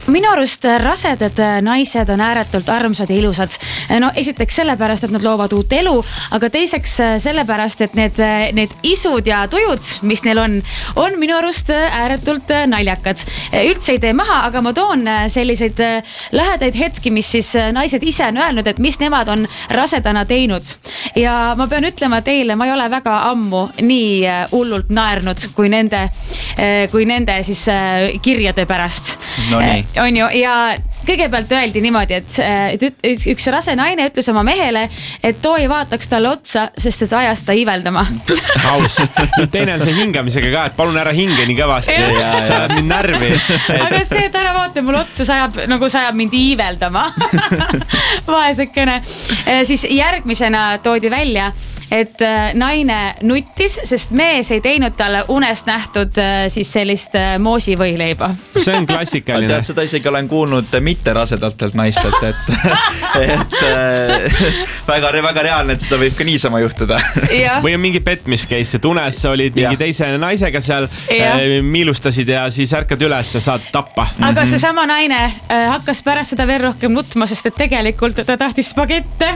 Minu arust rasedad naised on ääretult armsad ja ilusad. No esiteks sellepärast, et nad loovad uut elu, aga teiseks sellepärast, et need isud ja tujud, mis neil on minu arust ääretult naljakad. Üldse ei tee maha, aga ma toon selliseid lähedaid hetki, mis siis naised ise on öelnud, et mis nemad on rasedana teinud. Ja ma pean ütlema teile, ma ei ole väga ammu nii hullult naernud kui nende siis kirjade pärast. No nii. On ju, ja kõigepealt öeldi niimoodi, et üks rase naine ütles oma mehele, et too ei vaataks talle otsa, sest et ajas ta iiveldama. Aus. Teine on see hingamisega ka, et palun ära hinge nii kõvasti. Sa ajad mind närvi. Aga see, et ära vaata mul otsa, sajab mind iiveldama. Vaesekene. Siis järgmisena toodi välja, et naine nuttis, sest mees ei teinud talle unest nähtud siis sellist moosivõileiba. See on klassikaline. Tead, seda isegi olen kuulnud mitte rasedatelt naistelt, et väga reaalne, et seda võib ka niisama juhtuda. Või on mingi petmiscase, et unes olid mingi teise naisega seal, miilustasid ja siis ärkad üles ja saad tappa. Aga see sama naine hakkas pärast seda veel rohkem nutma, sest et tegelikult ta tahtis spagette.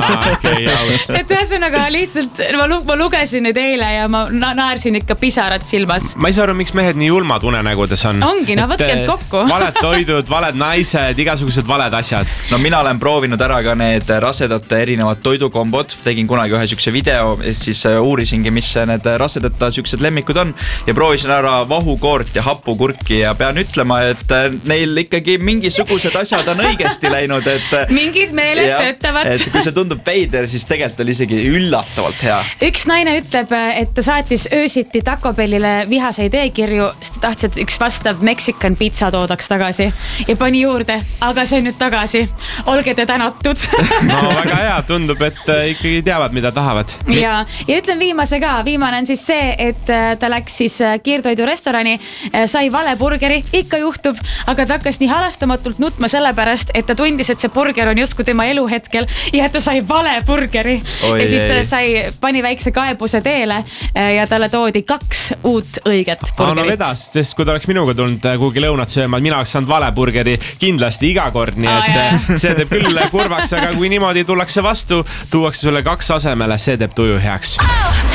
Et ühesõnaga lihtsalt, ma lugesin need eile ja ma naersin ikka pisarad silmas. Ma ei saa aru, miks mehed nii julmad unenägudes on. Ongi, no võtke kokku. Valed toidud, valed naised, igasugused valed asjad. No mina olen proovinud ära ka need rasedate erinevad toidukombod. Tegin kunagi ühe sükse video, siis uurisingi, mis need rasedate süksed lemmikud on. Ja proovisin ära vahukoort ja hapukurki ja pean ütlema, et neil ikkagi mingisugused asjad on õigesti läinud. Mingid meeled töötavad. Et kui see tundub veider, siis tegelikult oli isegi üllatavalt hea. Üks naine ütleb, et ta saatis öösiti Taco Bellile vihaseid e-kirju, sest ta tahtis, et üks vastav Mexican pizza toodaks tagasi ja pani juurde, aga see nüüd tagasi. Olge te tänatud. No väga hea, tundub, et ikkagi teavad, mida tahavad. Ja ütlen viimase ka. Viimane on siis see, et ta läks siis kiirtoidurestorani, sai vale burgeri, ikka juhtub, aga ta hakkas nii halastamatult nutma sellepärast, et ta tundis, et see burger on justkui tema eluhetkel ja et ta sai vale burgeri. Ja siis ta pani väikse kaebuse teele ja talle toodi 2 uut õiget burgerit. No vedas, sest kui ta oleks minuga tulnud kuhugi lõunat sööma, mina oleks saanud vale burgeri kindlasti iga kord, nii et see teeb küll kurvaks, aga kui niimoodi tullakse vastu, tuuakse sulle 2 asemele, see teeb tuju heaks.